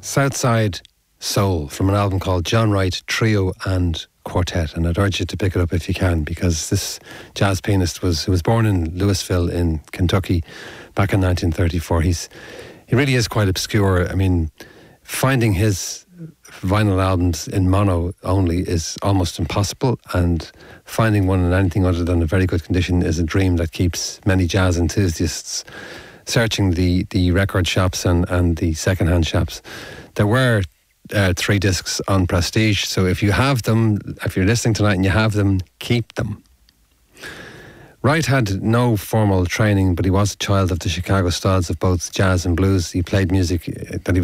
Southside Soul from an album called John Wright Trio and Quartet, and I'd urge you to pick it up if you can, because this jazz pianist was born in Louisville in Kentucky back in 1934. He really is quite obscure. I mean, finding his vinyl albums in mono only is almost impossible, and finding one in anything other than a very good condition is a dream that keeps many jazz enthusiasts searching the record shops and the second-hand shops. There were 3 discs on Prestige, so if you have them, if you're listening tonight and you have them, keep them. Wright had no formal training, but he was a child of the Chicago styles of both jazz and blues. He played music that he